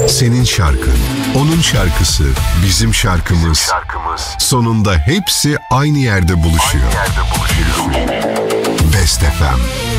Senin şarkın, onun şarkısı, bizim şarkımız. Sonunda hepsi aynı yerde buluşuyor. Best FM.